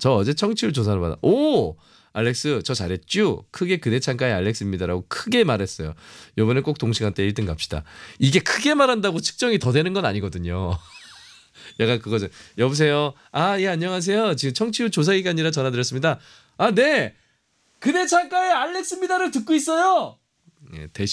저 어제 청취율 조사를 받아. 오! 알렉스 저 잘했쥬? 크게 그대 창가의 알렉스입니다라고 크게 말했어요. 이번에 꼭 동시간대 1등 갑시다. 이게 크게 말한다고 측정이 더 되는 건 아니거든요. 약간 그거죠. 여보세요. 아, 예, 안녕하세요. 지금 청취율 조사 기간이라 전화드렸습니다. 아, 네. 그대 창가의 알렉스입니다를 듣고 있어요. 예,